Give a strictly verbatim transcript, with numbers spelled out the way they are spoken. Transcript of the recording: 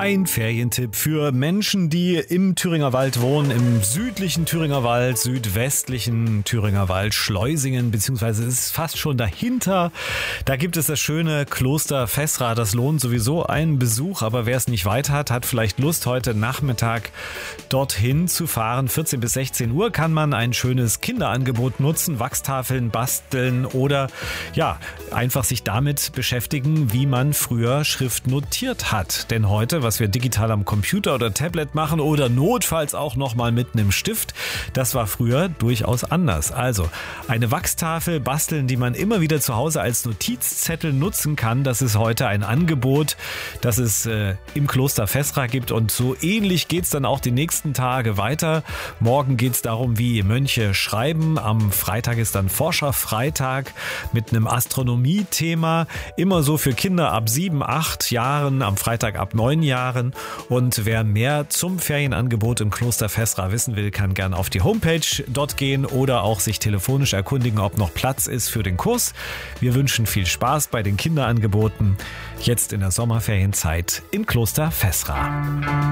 Ein Ferientipp für Menschen, die im Thüringer Wald wohnen, im südlichen Thüringer Wald, südwestlichen Thüringer Wald, Schleusingen, beziehungsweise es ist fast schon dahinter. Da gibt es das schöne Kloster Fessra. Das lohnt sowieso einen Besuch, aber wer es nicht weit hat, hat vielleicht Lust, heute Nachmittag dorthin zu fahren. vierzehn bis sechzehn Uhr kann man ein schönes Kinderangebot nutzen, Wachstafeln basteln oder ja, einfach sich damit beschäftigen, wie man früher Schrift notiert hat. Denn heute, was wir digital am Computer oder Tablet machen oder notfalls auch nochmal mit einem Stift, das war früher durchaus anders. Also eine Wachstafel basteln, die man immer wieder zu Hause als Notizzettel nutzen kann, das ist heute ein Angebot, das es äh, im Kloster Fessra gibt, und so ähnlich geht es dann auch die nächsten Tage weiter. Morgen geht es darum, wie Mönche schreiben. Am Freitag ist dann Forscherfreitag mit einem Astronomie-Thema, immer so für Kinder ab sieben, acht Jahren, am Freitag ab neun Jahren. Und wer mehr zum Ferienangebot im Kloster Fessra wissen will, kann gerne auf die Homepage dort gehen oder auch sich telefonisch erkundigen, ob noch Platz ist für den Kurs. Wir wünschen viel Spaß bei den Kinderangeboten jetzt in der Sommerferienzeit im Kloster Fessra.